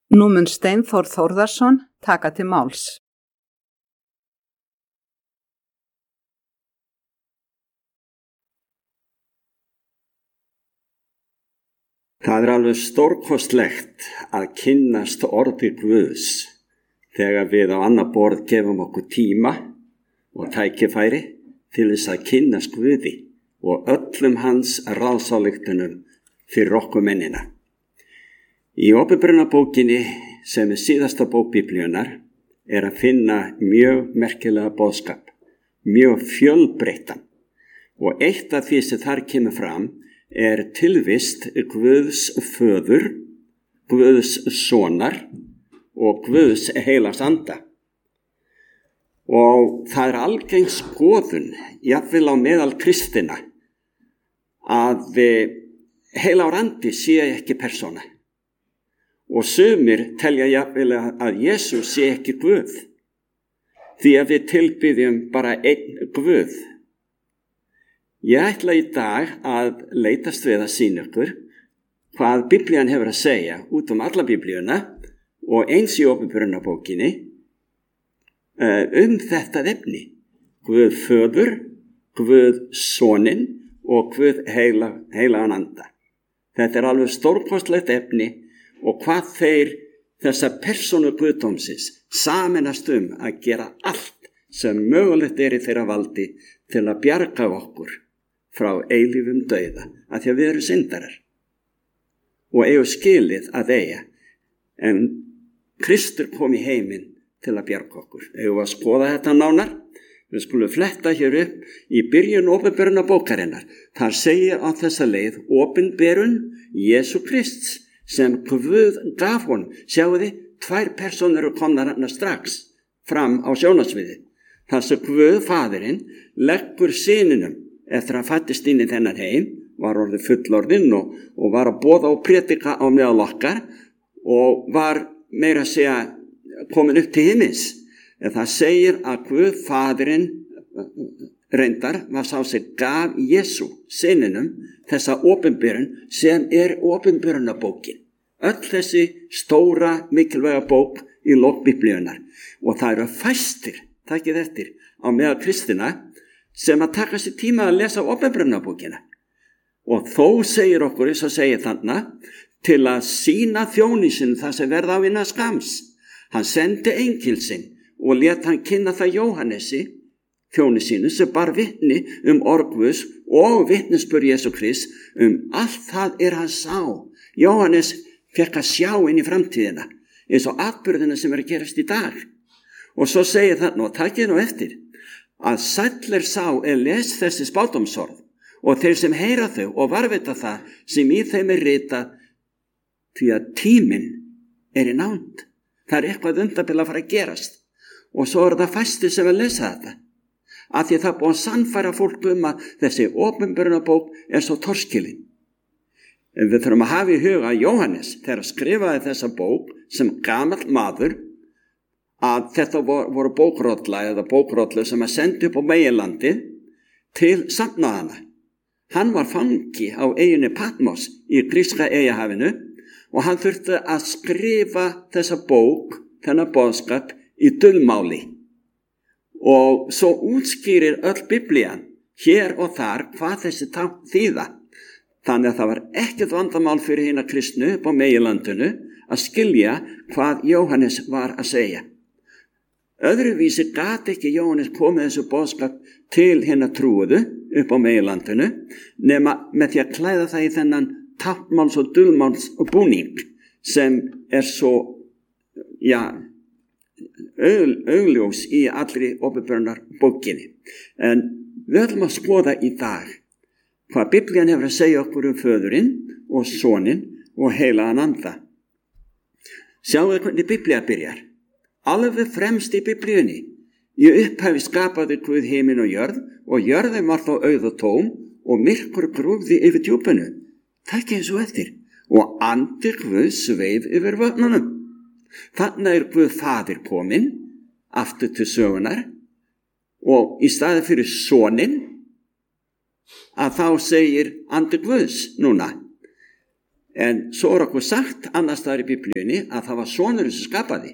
Nú mun Steinþór Þórðarson taka til máls. Það alveg stórkostlegt að kynnast orði Guðs þegar við á annað borð gefum okkur tíma og tækifæri til þess að kynnast Guði og öllum hans ráðsályktunum fyrir okkur mennina. Í Åpenbarunarbókinni, sem síðasta bók Biblíunnar, að finna mjög merkilega boðskap, mjög fjölbreyttan. Og eitt af því sem þar kemur fram tilvist Guðs föður, Guðs sonar og Guðs heilags anda. Og það algeng skoðun, jafnvel á meðal kristina, að heilagur andi sé ekki persóna. Og sumir telja jafnvel að Jesús sé ekki Guð, því að við tilbiðjum bara einn Guð. Ég ætla í dag að leitast við að sýna ykkur hvað Biblían hefur að segja út alla Biblíuna og eins í Åpenbarunarbókinni þetta efni. Guð föður, Guð soninn og Guð heilagan anda. Þetta alveg stórkostlegt efni og hvað þessa persónu guðdómsins sameinast að gera allt sem mögulegt í þeirra valdi til að bjarga okkur frá eilífum dauða, af því að við erum syndarar og eigum skilið að eiga, en Kristur kom í heiminn til að bjarga okkur. Eigum að skoða þetta nánar. Við skulum fletta hér upp í byrjun Åpenbarunarbókarinnar. Þar segir á þessa leið opinberun Jesú Krists sem Guð gaf honum. Sjáu þið, 2 persónur eru komnar hérna strax fram á sjónarsviði. Þar sem Guð faðirinn leggur syninum eftir að fættist inn í þennan heim, var orðið fullorðinn og var að boða og prédika á meðal okkar og var meira að segja komin upp til himins. En það segir að Guð faðirinn reyndar var sá sem gaf Jesú syninum þessa opinberun sem Åpenbarunarbókin. Öll þessi stóra mikilvæga bók í lok Biblíunnar. Og það eru fæstir, takið eftir, á meðal kristina sem að taka sér tíma að lesa Åpenbarunarbókina. Og þó segir okkur, eins og segir þarna, til að sýna þjónisinn það sem verða á innan skams. Hann sendi engil sinn og lét hann kynna það Jóhannesi, þjóni sínu, sem bar vitni orð Guðs og vitnisburð Jesú Krist allt það hann sá. Jóhannes fekk að sjá inn í framtíðina, eins og atburðina sem að gerast í dag. Og svo segir það, og takið nú eftir, að sæll sá les þessi spádómsorð og þeir sem heyra þau og varvita það sem í þeim ritað, því að tíminn í nánd. Það eitthvað undarbil að fara að gerast. Og svo það fæstir sem að lesa þetta. Af því það búið að sannfæra fólk að þessi Åpenbarunarbók svo torskilin. En við þurfum að hafa í huga að Jóhannes, þegar skrifaði þessa bók sem gamall maður, að þetta voru bókrolla sem að sendi upp á meginlandið til safnaðana. Hann var fangi á eyjunni Patmos í gríska eyjahafinu og hann þurfti að skrifa þessa bók, þennan boðskap, í dulmáli. Og svo útskýrir öll Biblían hér og þar hvað þessi tákn þýða. Þannig að það var ekkert vandamál fyrir hina kristnu upp á meginlandinu að skilja hvað Jóhannes var að segja. Öðruvísi gat ekki Jóhannes komið þessu boðskap til hina trúuðu upp á meginlandinu nema með því að klæða það í þennan táknmáls og dulmáls og búning sem svo, augljós í allri Åpenbarunarbókinni. En við ætlum að skoða í dag hvað Biblían hefur að segja okkur föðurinn og soninn og heilagan anda. Sjáum við hvernig Biblía byrjar. Alveg fremst í Biblíunni. Í upphafi skapaði Guð himinn og jörðin var þá auð og tóm og myrkur grúfði yfir djúpinu. Takk eins og eftir. Og andi Guð sveif yfir vatnunum. Þannig Guð faðir kominn aftur til sögunar og í staði fyrir soninn að þá segir andi Guðs núna. En svo okkur sagt annars staðar í Biblíunni að það var sonurinn sem skapaði.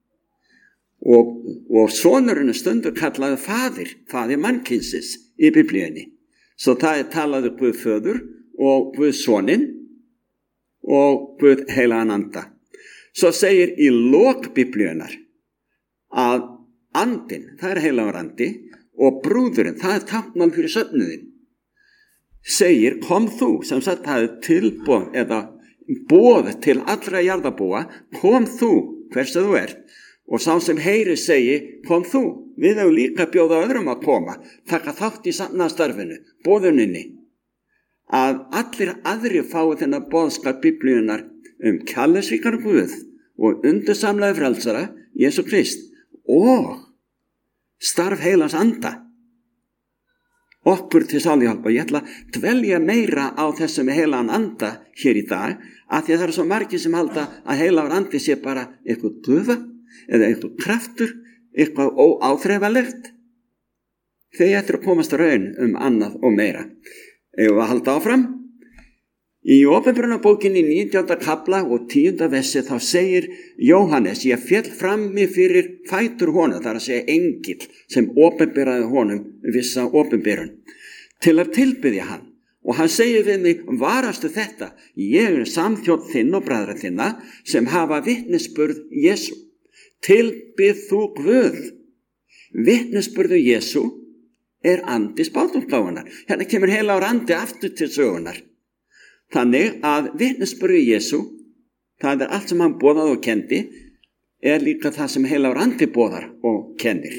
Og sonurinn stundur kallaði faðir mannkynsins í Biblíunni. Svo það talaði Guð föður og Guð soninn og Guð heilagan anda. Svo segir í lok Biblíunnar að andinn, það heilagur andi, og brúðurinn, það táknmál fyrir söfnuðinn, segir kom þú, sem sagt það tilboð eða boð til allra jarðarbúa, kom þú, hvers þú ert, og sá sem heyri segi, kom þú, við hefum líka bjóða öðrum að koma, taka þátt í starfinu, boðuninni, að allir aðri fái þennan boðskap Biblíunnar kærleiksríkan Guð og undursamlega frelsara, Jesú Krist, og starf heilans anda okkur til sáluhjálpar. Ég ætla að dvelja meira á þessum heilagan anda hér í dag, af því að það svo margir sem halda að heilagur andi sé bara eitthvað gufa eða eitthvað kraftur, eitthvað óáþreifalegt. Þeir ættir að komast raun annað og meira. Ef við að halda áfram í Opinberunarbókinni 19. kafla og 10. versi þá segir Jóhannes, ég féll frammi fyrir fætur honum, það að segja engill sem opinberaði honum vissa opinberun, til að tilbiðja hann. Og hann segir við mig, varastu þetta, ég samþjónn þinn og bræðra þinna sem hafa vitnisburð Jesú. Tilbið þú Guð. Vitnisburðu Jesú andi spádómsgáfunnar. Hérna kemur heilagur andi aftur til sögunar. Þannig að vitnisburður Jesú, það allt sem hann boðaði og kendi, líka það sem heilagur andi boðar og kennir.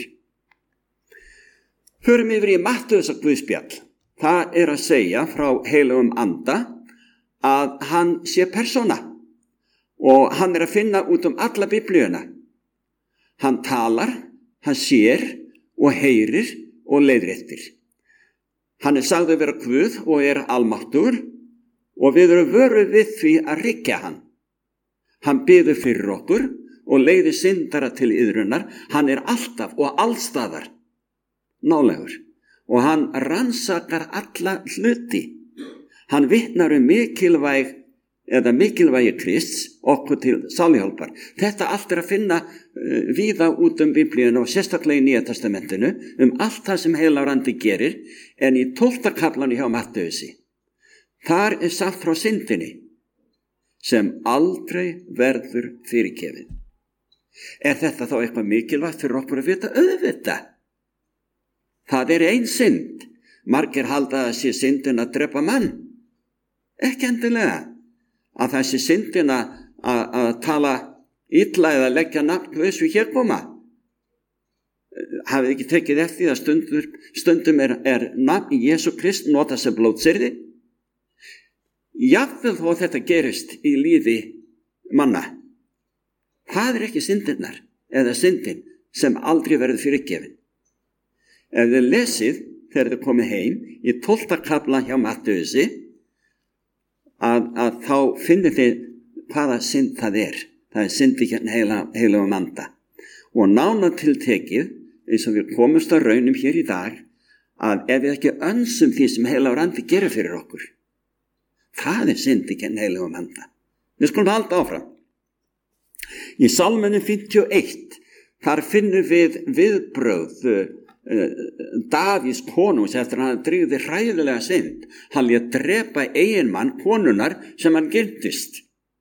Förum yfir í Mattheusar guðspjall. Það að segja frá heilagum anda að hann sé persóna og hann að finna út alla Biblíuna. Hann talar, hann sér og heyrir og leiðréttir. Hann sagður vera Guð og almáttugur, og við erum vöruð við því að ryggja hann. Hann biður fyrir okkur og leiðir syndara til iðrunar. Hann alltaf og allstaðar nálægur og hann rannsakar alla hluti. Hann vitnar mikilvægi Krists okkur til sáluhjálpar. Þetta allt að finna víða út Biblíuna og sérstaklega í Nýja testamentinu allt það sem heilagur andi gerir, en í 12. kaflanum hjá Matteusi þar sagt frá syndinni sem aldrei verður fyrirgefin. Þetta þá eitthvað mikilvægt fyrir okkur að vita? Auðvitað. Það ein synd. Margir halda að sé syndin að drepa mann. Ekki endilega. Að það sé syndin að tala illa eða leggja nafn Guðs við hér koma. Hafið ekki tekið eftir að stundum nafn Jesú Krist notað sem blótsyrði? Jafnvel þó þetta gerist í lífi manna. Það ekki syndinnar eða syndin sem aldrei verður fyrirgefin. Ef þið lesið þegar þið komið heim í 12. kafla hjá Matteusi að þá finnir þið hvaða synd það Það syndi hérna heilagum anda. Og nánar tiltekið, eins og við komumst að raunum hér í dag, að ef við ekki önsum því sem heilagur andi gerir fyrir okkur, það syndi heilagum anda. Við skulum halda áfram. Í Salminu 51, þar finnum við viðbrögð Davíðs konungs eftir að hann drýgði hræðilega synd. Hann lét drepa eiginmann konunnar sem hann girntist.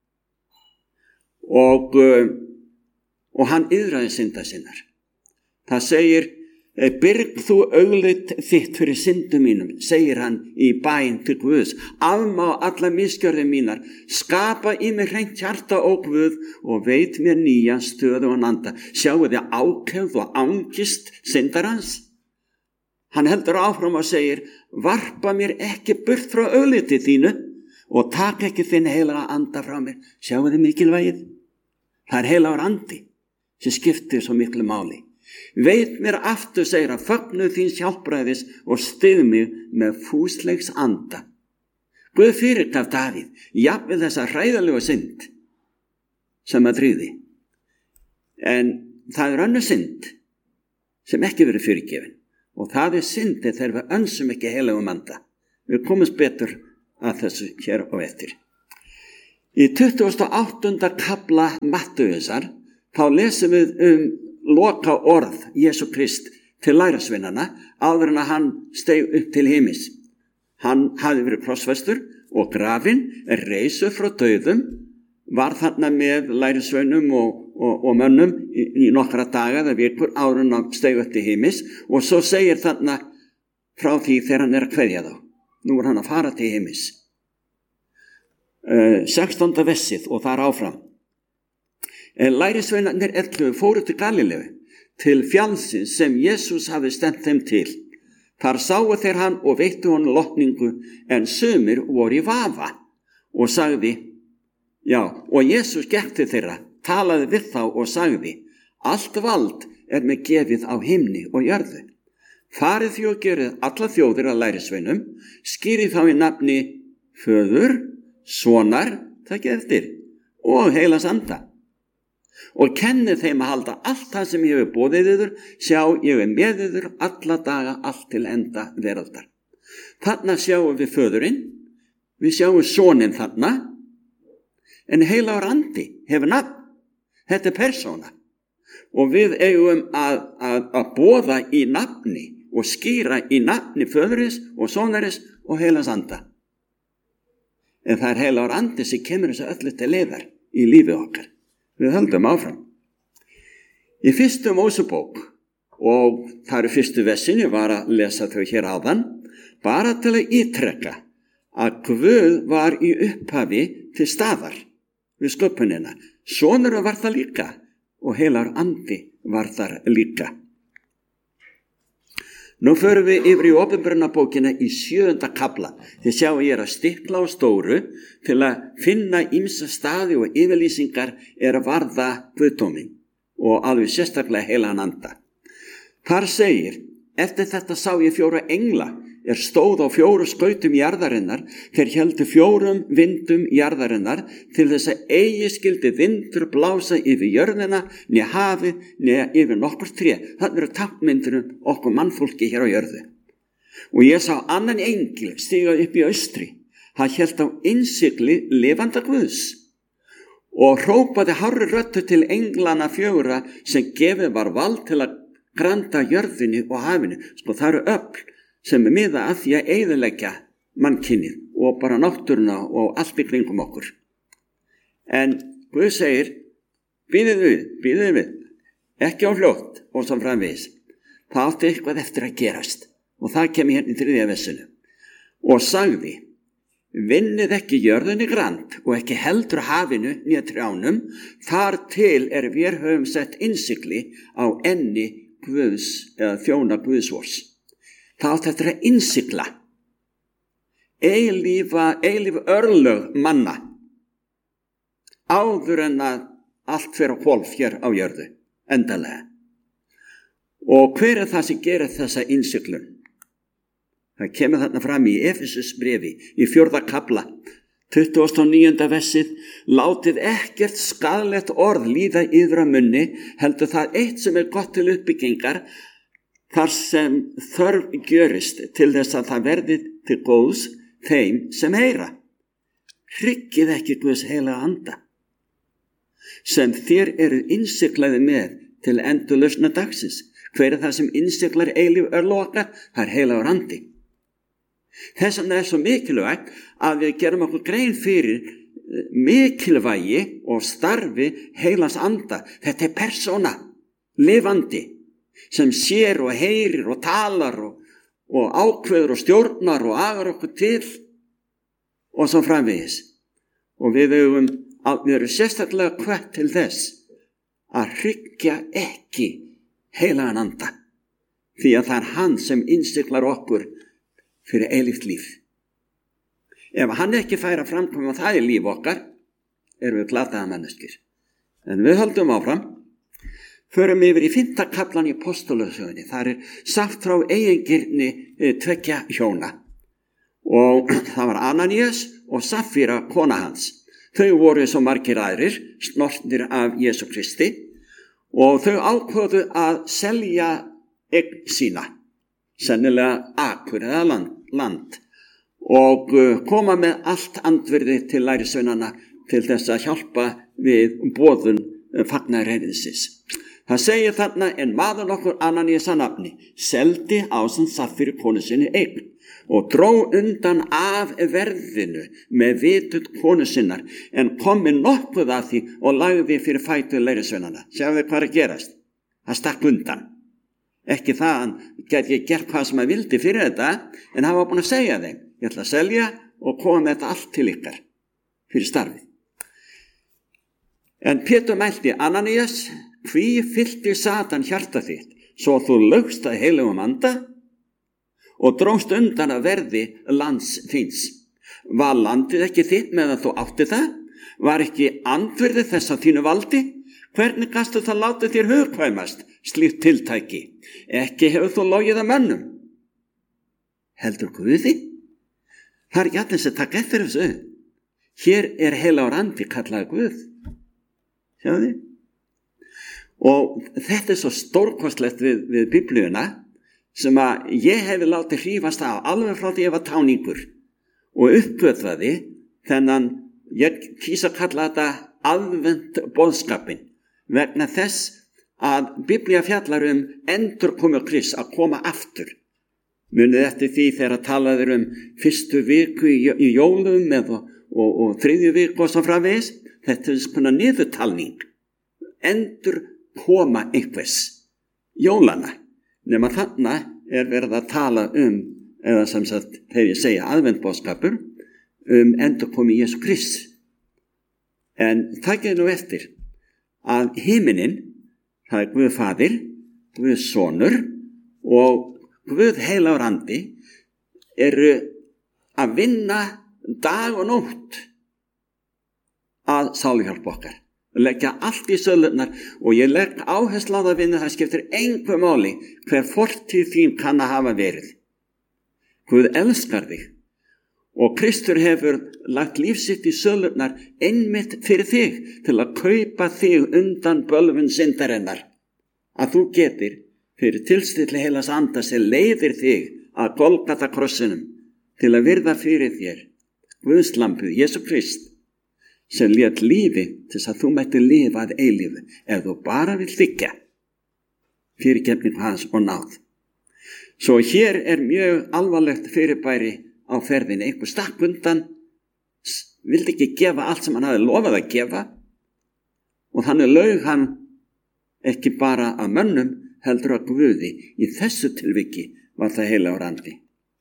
Og hann iðraði synda sinnar. Það segir, byrg þú augleit þitt fyrir syndum mínum, segir hann í bæn til Guðs, afmá alla misgjörðir mínar, skapa í mig hreint hjarta ó Guð og veit mér nýja stöðu og anda. Sjáu þið ákefð og angist syndarans? Hann heldur áfram og segir, varpa mér ekki burt frá augliti þínu og taka ekki þinn heilaga anda frá mér. Sjáu þið mikilvægið? Það heilagur andi sem skiptir svo miklu máli. Veit mér aftur, segir hann, fögnuð þíns hjálpræðis og styð mig með fúslegs anda. Guð fyrirgaf Davíð, jafnvel þessa hræðalegu synd sem að drýði. En það önnur synd sem ekki verið fyrirgefin. Og það syndi þegar við önsum ekki heilagum anda. Við komumst betur að þessu hér og eftir. Í 28. kafla Mattheusar þá lesum við loka orð Jesú Krist til lærisveinana áður en að hann steig upp til himins. Hann hafði verið krossfestur og grafinn, reisur frá dauðum, var þarna með lærisveinum og mönnum í nokkra daga eða vikur áður en hann steig upp til himins, og svo segir þarna frá því þegar hann að kveðja þá. Nú er hann að fara til himins. 16. versið og þar áfram. Lærisveinarnir 11 fóru til Galileu, til fjallsins sem Jesús hafi stefnt þeim til. Þar sáu þeir hann og veittu honum lotningu, en sumir voru í vafa og sagði, og Jesús gekk til þeirra, talaði við þá og sagði, allt vald mér gefið á himni og jörðu. Farið því og gerið alla þjóðir að lærisveinum, skýrið þá í nafni Föður, Sonar, takið eftir, og Heilags Anda. Og kennið þeim að halda allt það sem ég hefur boðið yður, sjá ég með yður alla daga allt til enda veraldar. Þarna sjáum við Föðurinn, við sjáum Soninn þarna, en Heilagur Andi hefur nafn. Þetta er persóna. Og við eigum að boða í nafni og skýra í nafni Föðurins og Sonarins og Heilags Anda. En það er Heilagur Andi sem kemur þessu öllu til leiðar í lífi okkar. Við höldum áfram. Í 1. Mósebók, og það eru fyrstu versin, ég var að lesa þau hér áðan, bara til að ítrekka að Guð var í upphafi til staðar við sköpunina. Sonur var það líka og Heilagur Andi var þar líka. Nú förum við yfir í Opinberunarbókina í 7. kafla. Þið sjáum ég að stikla á stóru til að finna ýmsa staði og yfirlýsingar að varða guðdóminn og alveg sérstaklega Heilagan Anda. Þar segir, eftir þetta sá ég 4 engla stóð á 4 skautum jarðarinnar, þeir héldu 4 vindum jarðarinnar til þess að eigi skyldi vindur blása yfir jörðina, né hafið, né yfir nokkur tré. Það eru táknmyndir okkur mannfólki hér á jörðu. Og ég sá annan engil stíga upp í austri. Hann hélt á innsigli lifanda Guðs og hrópaði hárri röddu til englana 4 sem gefið var vald til að granda jörðinni og hafinu. Sko, það eru öfl sem miða að því að eyðileggja mannkynið og bara náttúruna og allt í kringum okkur. En Guð segir, bíðið við, ekki á fljótt og svo framvegis. Það átti eitthvað eftir að gerast og það kemur hérna í 3. versinu. Og sagði, vinnið ekki jörðinni grand og ekki heldur hafinu né trjánum, þar til við höfum sett innsigli á enni Guðs eða þjóna Guðsvors. Það átti eftir að innsigla eilíf örlög manna áður en að allt fer á hvolf hér á jörðu, endalega. Og hver það sem gerir þessa innsiglun? Það kemur þarna fram í Efesusbrefi í 4. kafla, 29. versið, látið ekkert skaðlegt orð líða yður að munni, heldur það eitt sem gott til uppbyggingar, þar sem þörf gjörist til þess að það verði til góðs þeim sem heyra. Hryggið ekki Guðs Heilaga Anda, sem þér eru innsiglaði með til endurlausna dagsins. Hver það sem innsiglar eilíf örlög okkar? Það er Heilagur Andi. Þess vegna svo mikilvægt að við gerum okkur grein fyrir mikilvægi og starfi Heilags Anda. Þetta er persóna, lifandi, sem sér og heyrir og talar og ákveður og stjórnar og agar okkur til og svo framvegis. Og við erum sérstaklega hvött til þess að hryggja ekki Heilagan Anda, því að það er hann sem innsiglar okkur fyrir eilíft líf. Ef hann ekki fær að framkvæma það í líf okkar, erum við glataða manneskir. En við höldum áfram. Förum yfir í 5. kaflan í Apostolasögunni. Það sagt frá eigingirni 2 hjóna. Og það var Ananías og Safíra, kona hans. Þau voru svo margir aðrir, snortnir af Jesú Kristi, og þau ákváðu að selja eign sína, sennilega akur eða land, og koma með allt andvirði til lærisveinanna til þess að hjálpa við boðun fagnaðarerðisins. Það segir þarna, en maður nokkur Ananías að nafni seldi ásamt Saffíru konu sinni eign og dró undan af verðinu með vitund konu sinnar, en kom með nokkuð af því og lagði fyrir fætur lærisveinana. Sjáðu hvað er að gerast? Það stakk undan. Ekki það, hann gæti gert hvað sem hann vildi fyrir þetta, en hann var búin að segja þeim, ég ætla að selja og koma með þetta allt til ykkar fyrir starfið. En Pétur mælti, Ananías, hví fyllti Satan hjarta þitt, svo þú laugst að heilugum anda og dróst undan að verði lands þíns. Var landið ekki þitt meðan þú átti það? Var ekki andvirði þess að þínu valdi? Hvernig gastu það látið þér hugkvæmast slíkt tiltæki? Ekki hefur þú logið að mönnum. Heldur Guði? Það er ekki aðeins að taka eftir þessu. Hér er heilagur andi kallaði Guð. Sjáðu þið? Og þetta er svo stórkostlegt við Biblíuna sem að ég hefi látið hrífast á alveg frá því ég var táningur og uppgötvaði þennan, ég kýsa að kalla þetta aðvent boðskapin vegna þess að Biblía fjallar endurkomu Krists að koma aftur. Munið eftir því þegar talaður fyrstu viku í jólum og þriðju viku og svo framvegis. Þetta er svona niðurtalning. Endurkoma einhvers jólana. Nema þarna er verið að tala eða sem sagt þegar ég segja aðventboðskapur, endurkomu Jesú Krists. En takið nú eftir að himinin, það er Guð Faðir, Guð Sonur og Guð heilagur andi eru að vinna dag og nótt að sáluhjálpa okkar. Leggja allt í sölurnar og ég legg áherslu á það vinna, það skiptir engu máli hver fortíð þín kann að hafa verið. Guð elskar þig og Kristur hefur lagt líf sitt í sölurnar einmitt fyrir þig til að kaupa þig undan bölvun syndarinnar. Að þú getir fyrir tilstilli heilags anda sem leiðir þig að Golgata krossinum til að virða fyrir þér Guðslampið, Jesú Krist, sem lét lífi til þess að þú mætti lifa að eilífu ef þú bara vill þiggja fyrirgefningu hans og náð. Svo hér er mjög alvarlegt fyrirbæri á ferðinni. Einhver stakk undan, vildi ekki gefa allt sem hann hafði lofað að gefa og þannig laug hann ekki bara að mönnum heldur að Guði. Í þessu tilviki var það heilagur andi.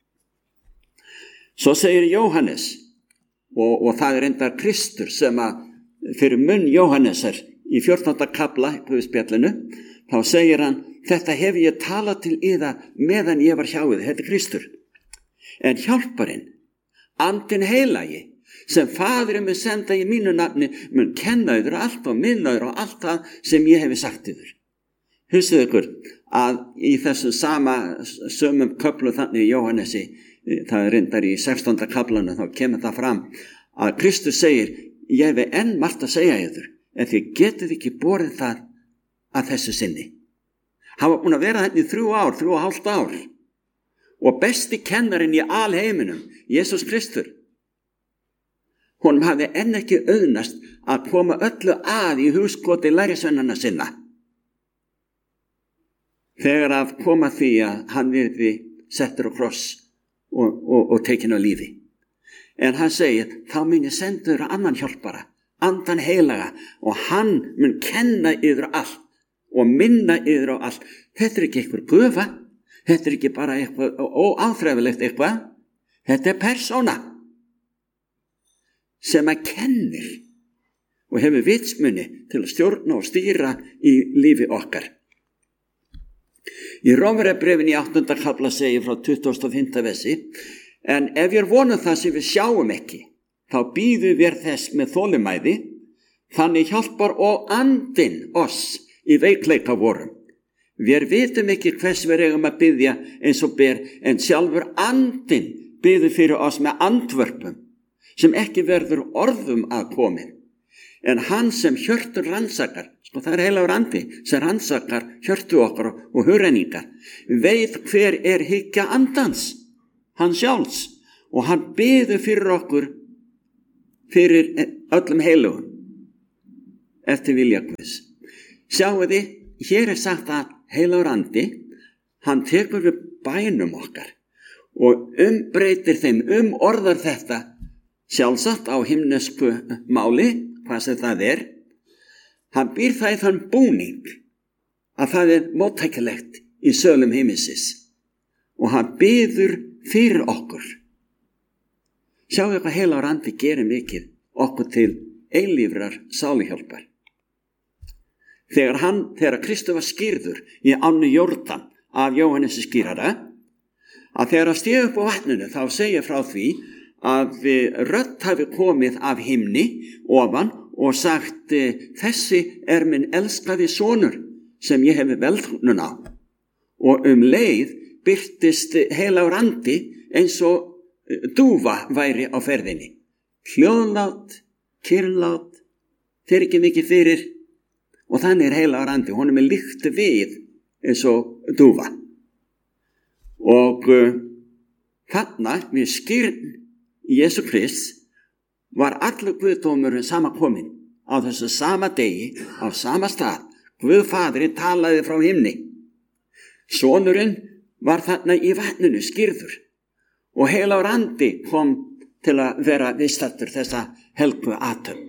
Svo segir Jóhannes, og það er endar Kristur sem að fyrir munn Jóhannesar í 14. kafla í Guðspjallinu, þá segir hann, þetta hef ég talað til yða meðan ég var hjá yður, þetta er Kristur. En hjálparinn, andinn heilagi, sem Faðirinn mun senda í mínu nafni, mun kenna yður allt og minna yður og allt það sem ég hefi sagt yður. Hugsið ykkur að í þessu sömum köflu þannig í Jóhannesi, það er reyndar í 16. kaflanu, þá kemur það fram að Kristus segir, ég hefi enn margt að segja yður, en þið getið ekki borið það að þessu sinni. Hann var búin að vera þetta í 3,5 ár, og besti kennarinn í alheiminum, Jesús Kristur, honum hafði enn ekki auðnast að koma öllu að í hugskoti lærisveinanna sinna. Þegar að koma því að hann yrði settur á kross og tekin á lífi. En hann segir, þá mun ég senda yður annan hjálpara, andan heilaga, og hann mun kenna yður allt og minna yður á allt. Þetta er ekki eitthvað gufa, þetta er ekki bara eitthvað óáþræfilegt eitthvað, þetta er persóna sem að kennir og hefur vitsmunni til að stjórna og stýra í lífi okkar. Í Rómverjabréfinu í 8. kafla segir frá 25. versi, en ef ég vonum það sem við sjáum ekki, þá bíðum við þess með þolinmæði, þannig hjálpar og andinn oss í veikleika vorum. Við vitum ekki hvers við eigum að biðja eins og ber, en sjálfur andinn biður fyrir oss með andvörpum, sem ekki verður orðum að komin. En hann sem hjörtur rannsakar, það er heilagur andi sem rannsakar hjörtu okkar og hugrenningar, veit hver er hyggja andans, hann sjálfs, og hann biður fyrir okkur fyrir öllum heilugum eftir vilja Guðs. Sjáu þið, hér sagt að heilagur andi, hann tekur við bænum okkar og umbreytir þeim, orðar þetta sjálfsagt á himnesku máli, hvað sem það er. Hann býr það í þann búning að það er móttækilegt í sölum himinsins og hann biður fyrir okkur. Sjáu hvað heilagur andi gerir mikið okkur til eilífrar sáluhjálpar. Þegar Kristur var skírður í ánni Jórdan af Jóhannesi skírara, að þegar hann stíg upp á vatninu þá segir frá því að rödd hafi komið af himni ofan og sagt: þessi er minn elskaði sonur sem ég hefi velþóknun á. Og leið birtist heilagur andi eins og dúfa væri á ferðinni. Hljóðlát, kyrrlát, fer ekki mikið fyrir, og þannig er heilagur andi, honum er líkt við eins og dúfa. Og þarna við skírn Jesú Krist var allur Guðdómur samankominn á þessu sama degi, á sama stað. Guð Faðirinn talaði frá himni. Sonurinn var þarna í vatninu skírður og heilagur andi kom til að vera viðstaddur þessa helgu athöfn.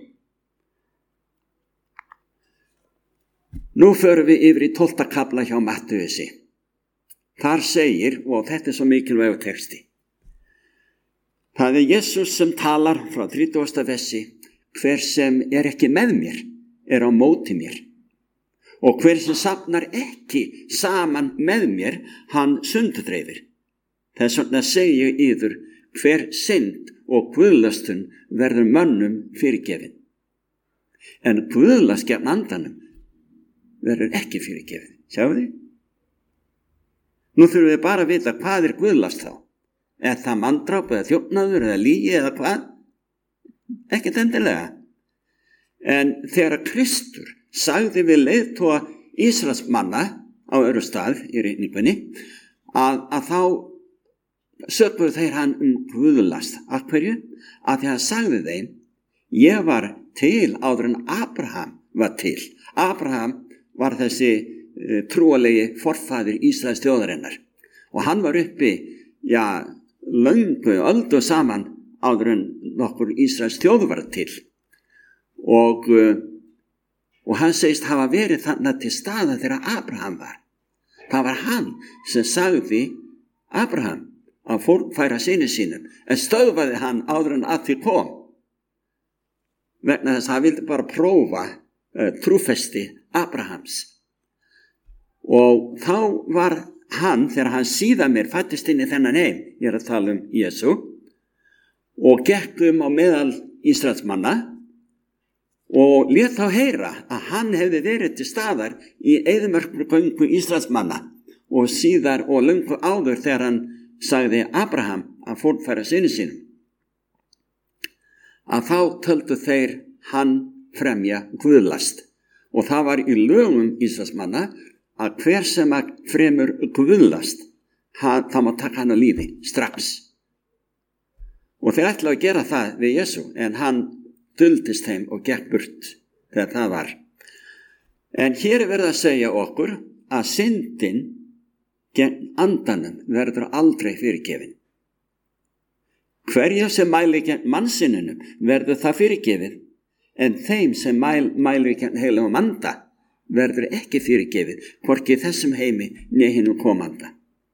Nú förum við yfir í 12. kafla hjá Mattheusi. Þar segir, og þetta er svo mikilvægur texti, það er Jesús sem talar frá 30. versi: hver sem er ekki með mér er á móti mér, og hver sem safnar ekki saman með mér, hann sundurdreifir. Þess vegna segi ég yður, hver synd og guðlastun verður mönnum fyrirgefin, en guðlast gegn andanum verður ekki fyrirgefin. Sjáu þið? Nú þurfum við bara að vita hvað er guðlast þá. Er það manndráp eða þjófnaður eða lygi eða hvað? Ekkert endilega. En þegar Kristur sagði við leiðtoga Ísraelsmanna á öðru stað í ritningunni að þá sökuðu þeir hann guðlast. Af hverju? Að því að sagði þeim: ég var til áður en Abraham var til. Abraham var þessi trúalegi forfaðir Ísraels þjóðarinnar og hann var uppi, löngu öldu saman áður en nokkur Ísraels þjóð var til, og hann segist hafa verið þarna til staða þegar Abraham var. Það var hann sem sagði Abraham að fórnfæra syni sínum, en stöðvaði hann áður en að því kom, vegna þess að hann vildi bara prófa trúfesti Abrahams. Og þá var hann, þegar hann síðan mér fættist inn í þennan heim, ég er að tala um Jesú, og gekk á meðal Ísraelsmanna og lét þá heyra að hann hefði verið til staðar í eyðimörkugöngu Ísraelsmanna og síðar og löngu áður þegar hann sagði Abraham að fórnfæra syni sínum, að þá töldu þeir hann fremja guðlast. Og það var í lögum Ísraelsmanna að hver sem að fremur guðlast, það má taka hann á lífi strax. Og þeir ætlaðu að gera það við Jesú, en hann duldist þeim og gekk burt þegar það var. En hér er verið að segja okkur að syndin gegn andanum verður aldrei fyrirgefin. Hverja sem mæli gegn mannsinnunum verður það fyrirgefið, en þeim sem mæli gegn heilagum anda verður ekki fyrirgefið, hvorki þessum heimi né hinum komanda.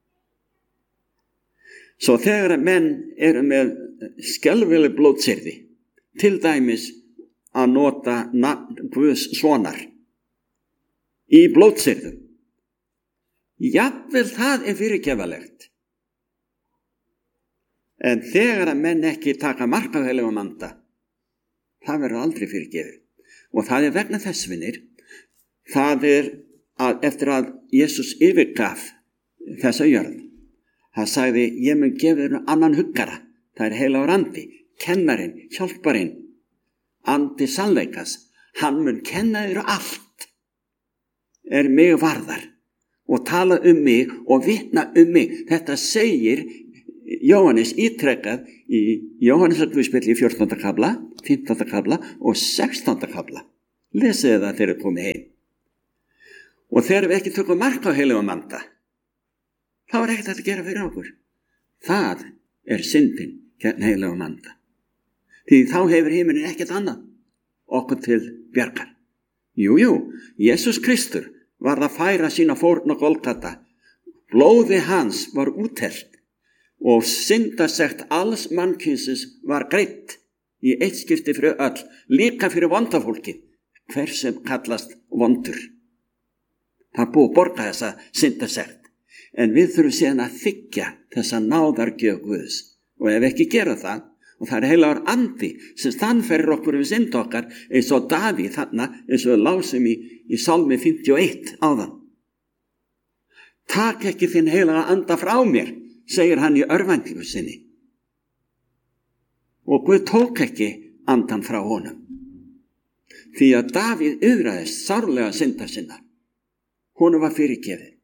Svo þegar menn eru með skelfileg blótsyrði, til dæmis að nota nafn Guðs sonar í blótsyrðum, jafnvel það er fyrirgefalegt. En þegar að menn ekki taka mark á heilagum anda, það verður aldrei fyrirgefið. Og það er vegna þess, vinir, það er að eftir að Jesús yfirgaf þessa jörð, hann sagði: ég mun gefa þér annan huggara, það er heilagur andi, kennarinn, hjálparinn, andi sannleikas. Hann mun kenna þér allt er mig varðar og tala um mig og vitna um mig. Þetta segir Jóhannes ítrekkað í Jóhannesarguðspjalli í 14. kafla, 15. kafla og 16. kafla. Lesið það þegar þið komið heim. Og þegar við ekki tökum mark á heilugum anda, þá ekkert að gera fyrir okkur. Það syndin gegn heilugum anda. Því þá hefur heimurinn ekkert annað okkur til bjargar. Jú, Jesús Kristur var að færa sína fórn á Golgata. Blóði hans var úthellt og syndasekt alls mannkynsins var greitt í eitt skipti fyrir öll, líka fyrir vondafólki, hver sem kallast vondur. Það búið að borga þessa syndasekt, en við þurfum síðan að þiggja þessa náðargjöf Guðs, og ef ekki gera það, og það heilagur andi sem sannfærir okkur synd okkar, eins og Davíð þarna, eins og lásum í Salmi 51 áðan. Tak ekki þinn heilaga anda frá mér, segir hann í örvæntingu sinni. Og Guð tók ekki andan frá honum. Því að Davíð iðraðist sárlega syndar sinna. Honum var fyrirgefið.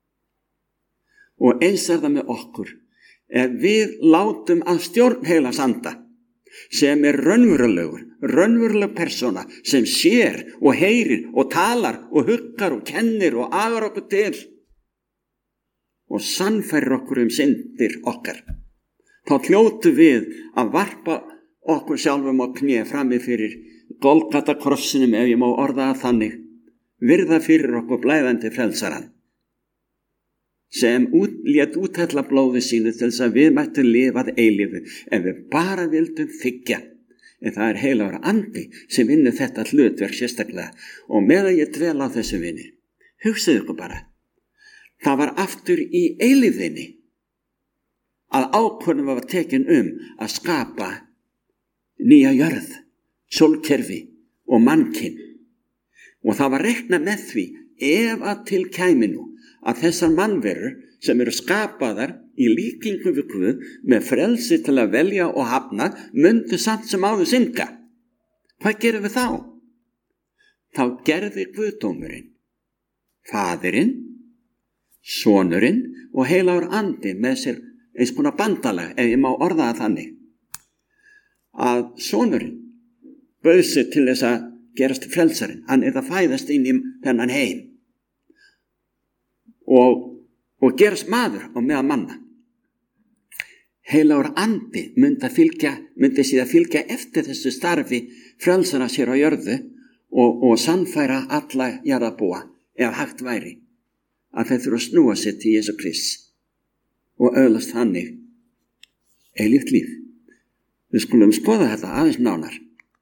Og eins það með okkur, ef við látum að stjórn heilags anda, sem raunveruleg persóna, sem sér og heyrir og talar og huggar og kennir og agar okkur til og sannfærir okkur syndir okkar, þá hljótum við að varpa okkur sjálfum á kné frammi fyrir Golgata krossinum, ef ég má orða það þannig, virða fyrir okkur blæðandi frelsaran, sem lét úthella blóði sínu til þess að við mættum lifað eilífu, ef við bara vildum þiggja. En það heilagur andi sem vinnur þetta hlutverk sérstaklega, og meðan ég dvel á þessu vinni, hugsaðu ykkur bara, það var aftur í eilífðinni að ákvörðun var tekin að skapa nýja jörð, sólkerfi og mannkyn, og það var reiknað með því, ef að til kæmi nú að þessar mannverur sem eru skapaðar í líkingu við Guð með frelsi til að velja og hafna, myndu samt sem áður synda. Hvað gerum við þá? Þá gerði Guðdómurinn, Faðirinn, Sonurinn og heilagur andi með sér eins konar bandalag, ef ég má orða það þannig, að Sonurinn bauð sig til þess að gerast frelsarinn. Hann að fæðast inn í þennan heim og gerast maður á meðal manna. Heilagur andi myndi síðan fylgja eftir þessu starfi frelsara sér á jörðu og sannfæra alla jarðarbúa, ef hægt væri, að þeir þurfa að snúa sér til Jesú Krist og öðlast þannig eilíft líf. Við skulum skoða þetta aðeins nánar.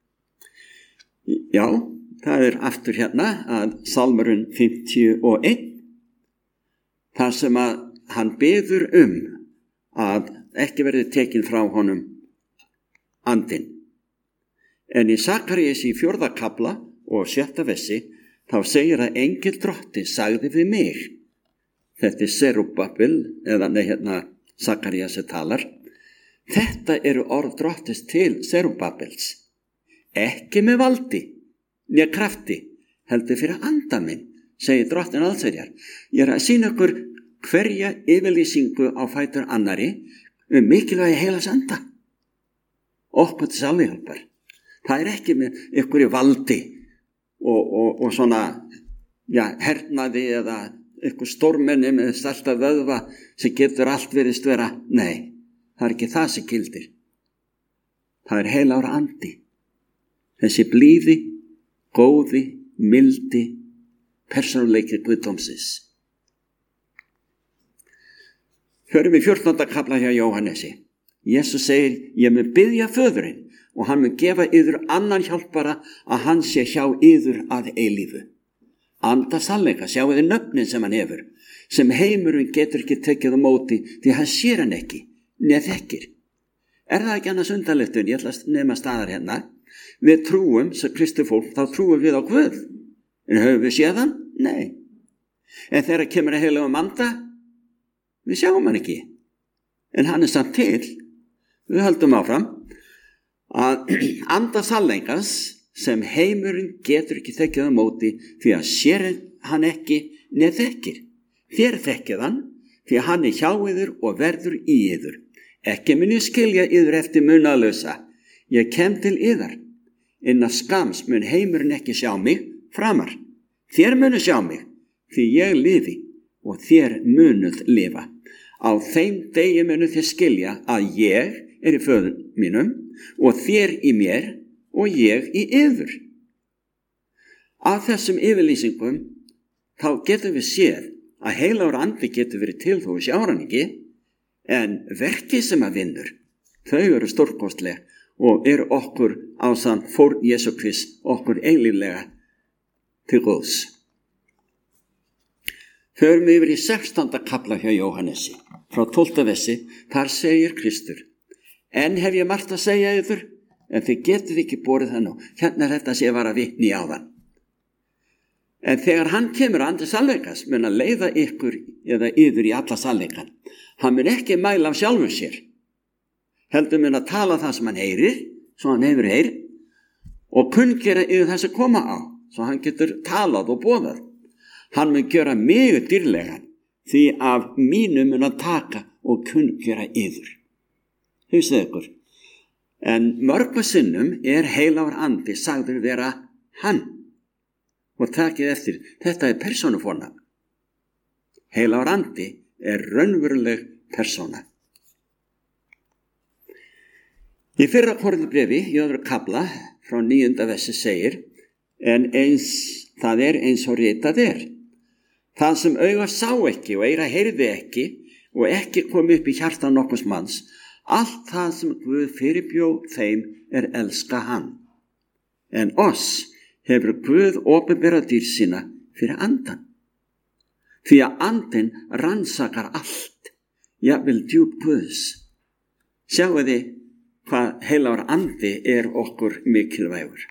Já, það aftur hérna að Salmurinn 51, þar sem að hann biður að ekki verði tekin frá honum andinn. En í Sakarías í 4. kafla og 7. versi, þá segir að engill drotti sagði við mig. Þetta Serubbabel, Sakarías talar. Þetta eru orð drottis til Serubbabels. Ekki með valdi, né krafti, heldur fyrir anda minn, segir drottin allsherjar. Ég að sýna ykkur hverja yfirlýsingu á fætur annari mikilvægi heilags anda. Okkur til sjálfhjálpar. Það ekki með ykkur í valdi og svona, hernaði eða ykkur stórmenni með starta vöðva sem getur allt virðist vera. Nei, það ekki það sem gildir. Það heilagur andi. Þessi blíði, góði, mildi, persónuleiki Guðdómsins. Förum við 14. kafla hjá Jóhannesi. Jesús segir, ég mun biðja föðurinn og hann mun gefa yður annan hjálpara að hann sé hjá yður að eilífu. Anda sannleika, sjáu þið nöfnin sem hann hefur, sem heimurinn getur ekki tekið á móti því hann sér hann ekki, né þekkir. Það ekki annars undarlegtun, ég ætla að nema staðar hérna. Við trúum, sem kristufólk, þá trúum við á Guð. En höfum við séð hann? Nei. En þegar kemur að heilagum anda, við sjáum hann ekki. En hann samt til. Við höldum áfram að anda sannleikans sem heimurinn getur ekki tekið á móti því að sér hann ekki neð þekkir. Þér þekkið hann því að hann hjá yður og verður í yður. Ekki mun ég skilja yður eftir munaðlausa. Ég kem til yðar. Innan skams mun heimurinn ekki sjá mig framar. Þér munu sjá mig, því ég lifi og þér munuð lifa. Á þeim degi munu þér skilja að ég er í föður mínum og þér í mér og ég í yður. Af þessum yfirlýsingum þá getum við séð að heilagur andi getur verið til þó við sjáum hann ekki, en verkið sem að vinnur, þau eru stórkostleg og eru okkur ásamt fórn Jesú Krist okkur eilíflega til góðs. Förum yfir í 16. kafla hjá Jóhannesi, frá 12. versi, þar segir Kristur: En hef ég margt að segja yður, en þið getið ekki borið það nú. Hérna er þetta sem ég var að vitna í áðan. En þegar hann kemur andi sannleikas, mun að leiða ykkur eða yður í alla sannleikan. Hann mun ekki mæla af sjálfum sér. Heldur mun að tala það sem hann heyrir, svo hann hefur heyrt, og kunngera yfir þess að koma á, svo hann getur talað og boðað. Hann mun gera mig dýrlegan, því af mínu mun að taka og kunngera yður. Hugsið ykkur. En mörgum sinnum er heilagur andi sagður vera hann. Og takið eftir, þetta er persónufornafn. Heilagur andi er raunveruleg persóna. Í fyrra Korintubréfi, í öðru kafla, frá 9. versi segir: En það er eins og ritað er. Það sem auga sá ekki og eyra heyrði ekki og ekki kom upp í hjarta nokkurs manns, allt það sem Guð fyrirbjó þeim er elska hann. En oss hefur Guð opinberað dýr sína fyrir andan. Því að andinn rannsakar allt, jafnvel djúp Guðs. Sjáu þið hvað heilagur andi er okkur mikilvægur.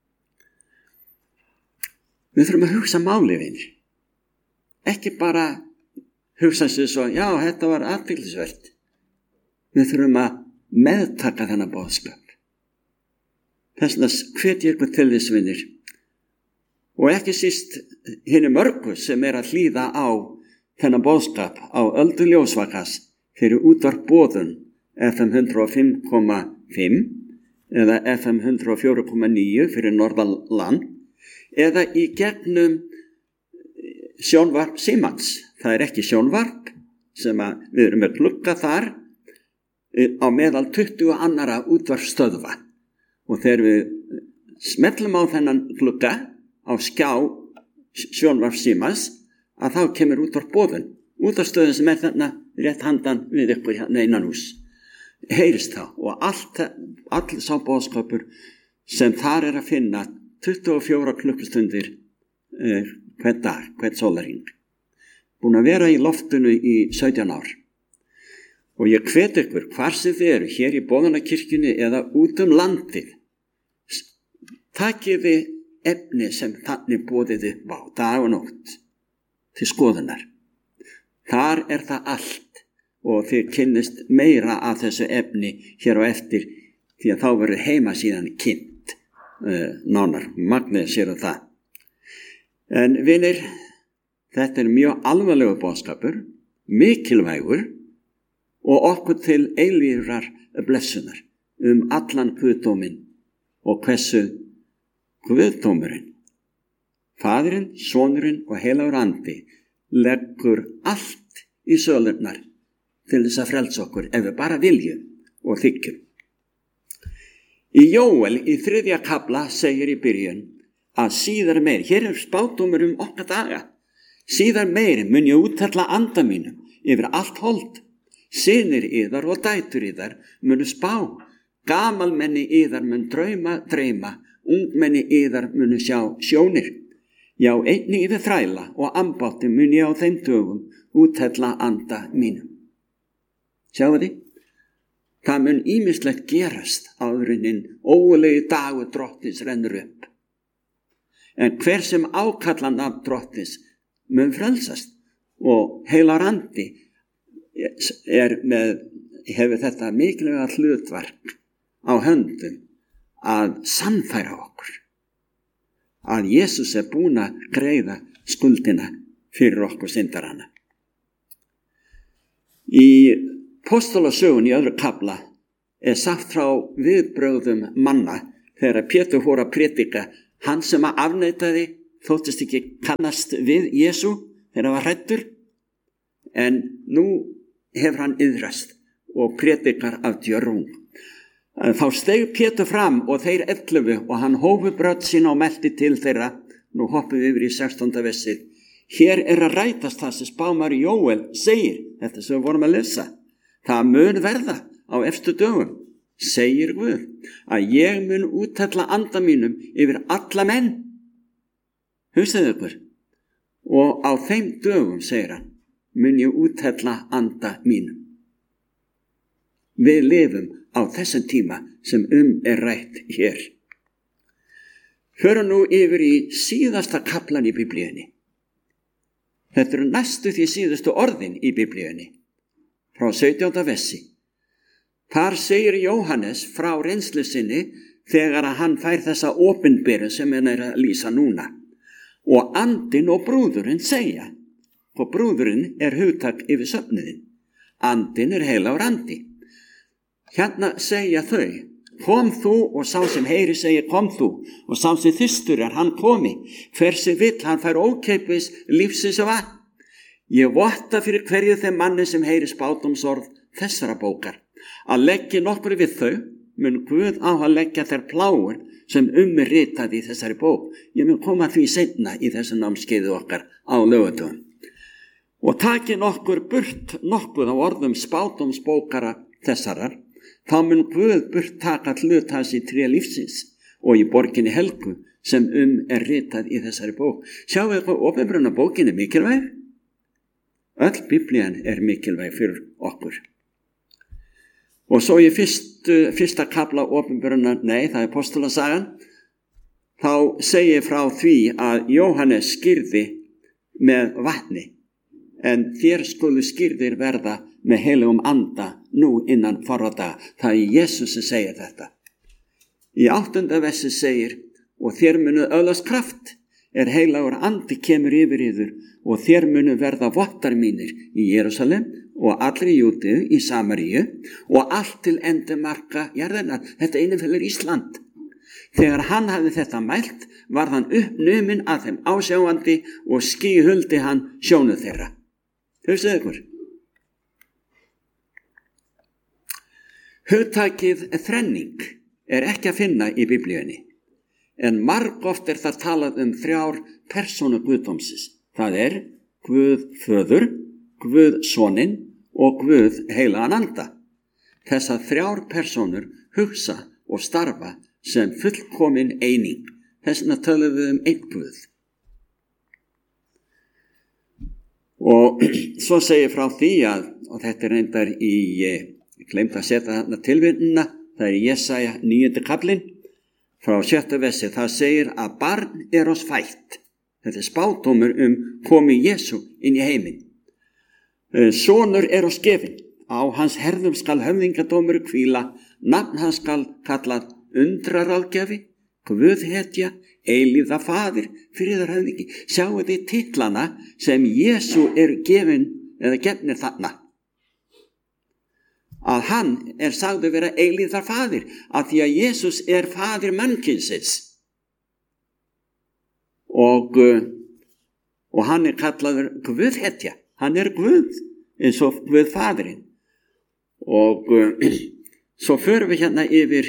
Við þurfum að hugsa málið, vinir. Ekki bara hugsa sér svo, já, þetta var athyglisvert. Við þurfum að meðtaka þennan boðskap. Þess vegna hvet ég ykkur til þess, vinir. Og ekki síst hinni mörgu sem er að hlýða á þennan boðskap á Öldu ljósvakas fyrir útvarp Boðun FM 105,5 eða FM 104,9 fyrir Norðurland eða í gegnum sjónvarp Símans. Það er ekki sjónvarp sem við erum með glugga þar á meðal 20 annara útvarpsstöðva. Og þegar við smellum á þennan glugga á skjá sjónvarp Símans, að þá kemur útvarp Boðun. Útvarpsstöðin sem er þarna rétt handan við ykkur hérna innan hús. Heyrist þá og allir sá boðskapur sem þar er að finna 24 klukkustundir hvern dag, hvern sólarhring. Búin að vera í loftinu í 17 ár. Og ég hvet ykkur hvar sem þið eru, hér í Boðunarkirkjunni eða út landið, takið þið efni sem þannig boðið upp á dag og nótt til skoðunar. Þar er það allt og þið kynnist meira af þessu efni hér á eftir, því að þá verður heimasíðan kynnt nánar. Magnið sér það. En vinir, þetta er mjög alvarlegur boðskapur, mikilvægur og okkur til eilífrar blessunar allan guðdóminn og hversu Guðdómurinn, Faðirinn, Sonurinn og heilagur andi leggur allt í sölurnar til þess að frelsa okkur ef við bara viljum og þykjum. Í Jóel í 3. kafla segir í byrjun að síðar meir, hér er spádómur okkar daga, síðar meir mun ég úttella anda mínum yfir allt hold. Synir yðar og dætur yðar munu spá, gamalmenni yðar mun dreyma, ungmenni yðar munu sjá sjónir. Já, einnig yfir þræla og ambátti mun ég á þeim dögum úttella anda mínum. Sjáu þið? Það mun ýmislegt gerast áður en hinn ógurlegi dagur drottins rennur upp. En hver sem ákalla nafn drottins mun frelsast og heilagur andi hefur þetta mikilvæga hlutverk á höndum að sannfæra okkur að Jesús er búinn að greiða skuldina fyrir okkur syndarana. Í Póstolasögun í öðru kafla sagt frá viðbrögðum manna þegar Pétur fór að predika. Hann sem að afneitaði þóttist ekki kannast við Jesú þegar hann var hræddur, en nú hefur hann iðrast og predikar af djörfung. Þá steig Pétur fram og þeir 11 og hann hófu brödd sína og melti til þeirra. Nú hoppum við yfir í 16. versið. Hér að rætast það sem spámaður Jóel segir, þetta sem við vorum að lesa. Það mun verða á efstu dögum, segir Guð, að ég mun úthella anda mínum yfir alla menn. Hugsaðu ykkur. Og á þeim dögum, segir hann, mun ég úthella anda mínum. Við lifum á þessum tíma sem rætt hér. Förum nú yfir í síðasta kaflan í Biblíunni. Þetta eru næstu því síðustu orðin í Biblíunni, frá 17. versi. Þar segir Jóhannes frá reynslu sinni þegar að hann fær þessa opinberun sem hann að lýsa núna. Og andinn og brúðurinn segja, og brúðurinn hugtak yfir söfnuðinn. Andinn heilagur andi. Hérna segja þau, kom þú, og sá sem heyri segir kom þú, og sá sem þyrstur hann komi, hver sem vill hann fær ókeipis lífsins vatn. Ég votta fyrir hverju þeim manni sem heyri spádómsorð þessara bókar, að leggja nokkur við þau, mun Guð á að leggja þær plágur sem ritað í þessari bók. Ég mun koma því seinna í þessu námskeiði okkar á laugardögum. Og taki nokkur burt nokkuð á orðum spádómsbókara þessarar, þá mun Guð burt taka hlut hans í tré lífsins og í borginni helgu sem ritað í þessari bók. Sjáu eitthvað, opinberuna bókin mikilvæg? Öll Biblían mikilvæg fyrir okkur. Og svo í fyrsta kafla opinberuna, það Apostolasagan, þá segir frá því að Jóhannes skírði með vatni, en þér skulu skírðir verða með heilugum anda nú innan fárra daga. Það Jesús sem segir þetta. Í 8. versi segir, og þér munu öðlast kraft, heilagur andi kemur yfir yður, og þér munu verða vottar mínir í Jerúsalem og allri Júdeu, í Samaríu og allt til endamarka jarðarinnar. Þetta innifelur Ísland. Þegar hann hafði þetta mælt, varð hann uppnuminn að þeim ásjáandi og skýhuldi hann sjónu þeirra. Hugsaðu ykkur. Hugtakið þrenning ekki að finna í Biblíunni, en margoft það talað 3 persónur guðdómsins. Það Guð föður, Guð soninn og Guð heilagan anda. Þessar 3 persónur hugsa og starfa sem fullkomin eining. Þess vegna tölum við einn Guð. Og svo segir frá því að, og þetta reyndar ég glemt að setja þarna tilvitnunna, það Jesaja 9. kaplinn, frá 7. versi, það segir að barn oss fætt. Þetta spádómur komi Jesú inn í heiminn. Sonur oss gefinn, á hans herðum skal höfðingadómur hvíla, nafn hans skal kallað undraráðgjafi, Guðhetja, eilíða faðir, friðarhöfðingi. Sjáu þið titlana sem Jesú gefin eða gefnir þarna. Að hann sagður vera eilíðar faðir, að því að Jesús faðir mannkynsins. Og hann kallaður Guðhetja. Hann Guð, eins og Guð faðirinn. Og svo förum við hérna yfir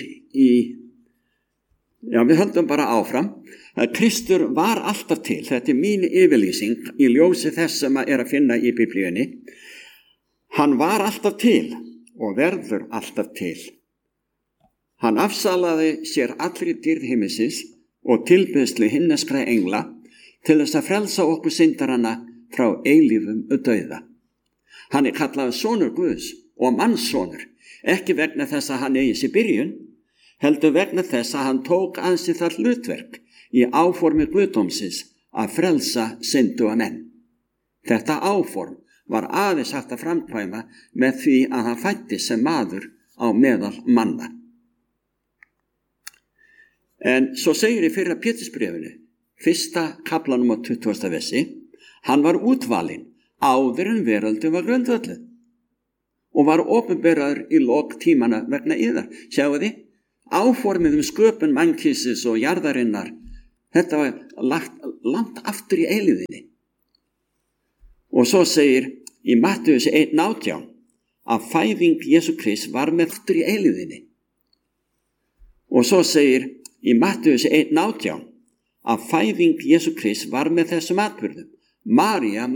við höldum bara áfram. Kristur var alltaf til. Þetta mín yfirlýsing í ljósi þess sem að finna í Biblíunni. Hann var alltaf til og verður alltaf til. Hann afsalaði sér allri dýrð himmisins og tilbeiðslu himneskra engla til þess að frelsa okkur syndarana frá eilífum dauða. Hann kallaður sonur Guðs og mannssonur, ekki vegna þess að hann sér byrjun, heldur vegna þess að hann tók að sér það hlutverk í áformi Guðdómsins að frelsa synduga menn. Þetta áform var aðeins hægt að framkvæma með því að hann fæddist sem maður á meðal manna. En svo segir í 1. Pétursbréfinu, 1. kaflanum á 20. versi, hann var útvalinn áður en veröldin var grundvölluð. og var opinberaður í lok tímana vegna yðar. Sjáu þið, áformið sköpun mannkynsis og jarðarinnar, þetta var lagt langt aftur í eilífðinni. Og svo segir í Mattheus 1:18 að fæðing Jesú Krist var með aftur í eilífðinni. Og svo segir í Mattheus 1:18 að fæðing Jesú Krist var með þessum atburðum. María